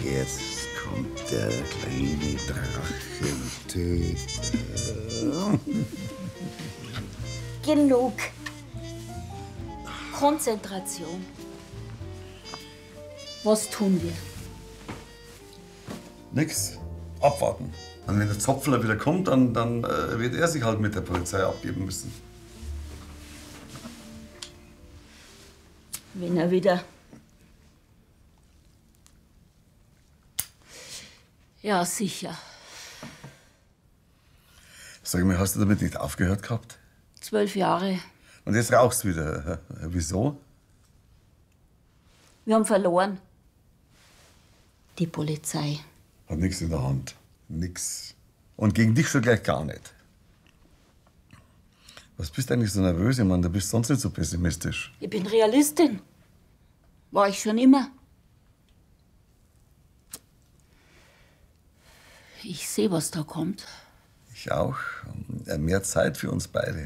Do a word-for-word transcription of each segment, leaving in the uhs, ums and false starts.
Jetzt kommt der kleine Drachentöter. Genug. Konzentration. Was tun wir? Nix. Abwarten. Und wenn der Zopfler wieder kommt, dann, dann äh, wird er sich halt mit der Polizei abgeben müssen. Wenn er wieder... Ja, sicher. Sag mal, hast du damit nicht aufgehört gehabt? Zwölf Jahre. Und jetzt rauchst du wieder. Wieso? Wir haben verloren. Die Polizei. Hat nichts in der Hand. Nix. Und gegen dich schon gleich gar nicht. Was bist du eigentlich so nervös, Mann? Du bist sonst nicht so pessimistisch. Ich bin Realistin. War ich schon immer. Ich sehe, was da kommt. Ich auch. Mehr Zeit für uns beide.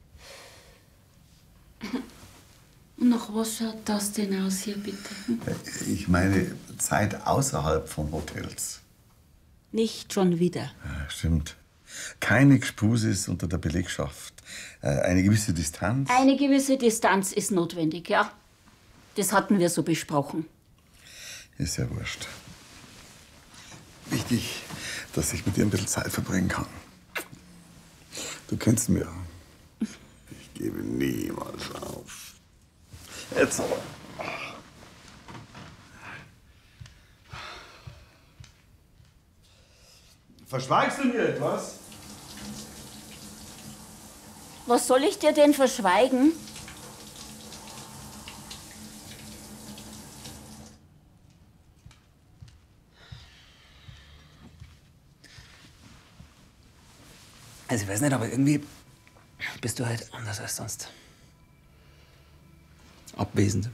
Und nach was schaut das denn aus hier, bitte? Ich meine Zeit außerhalb von Hotels. Nicht schon wieder. Ja, stimmt. Keine Gspusis unter der Belegschaft. Eine gewisse Distanz. Eine gewisse Distanz ist notwendig, ja. Das hatten wir so besprochen. Ist ja wurscht. Wichtig, dass ich mit dir ein bisschen Zeit verbringen kann. Du kennst mich ja. Ich gebe niemals auf. Jetzt aber. Verschweigst du mir etwas? Was soll ich dir denn verschweigen? Also ich weiß nicht, aber irgendwie bist du halt anders als sonst. Abwesend.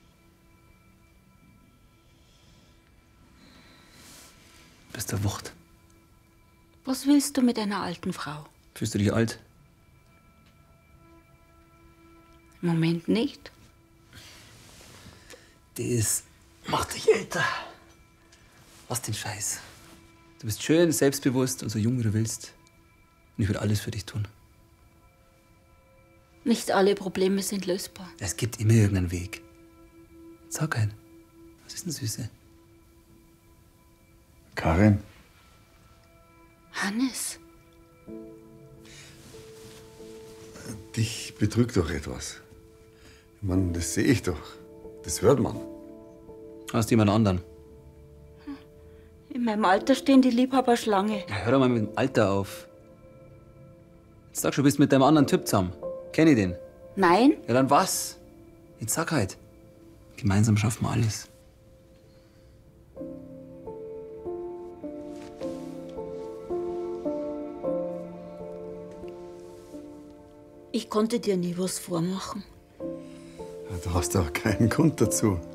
Bist du Wucht. Was willst du mit einer alten Frau? Fühlst du dich alt? Im Moment nicht. Das macht dich älter. Lass den Scheiß. Du bist schön, selbstbewusst und so jung, wie du willst. Und ich würde alles für dich tun. Nicht alle Probleme sind lösbar. Es gibt immer irgendeinen Weg. Sag einen. Was ist denn Süße? Karin? Hannes? Dich betrügt doch etwas. Ich meine, das sehe ich doch. Das hört man. Hast du jemand anderen? In meinem Alter stehen die Liebhaber Schlange. Ja, hör doch mal mit dem Alter auf. Jetzt sag schon, du bist mit deinem anderen Typ zusammen. Kenn ich den? Nein? Ja, dann was? Jetzt sag halt. Gemeinsam schaffen wir alles. Ich konnte dir nie was vormachen. Du hast doch keinen Grund dazu.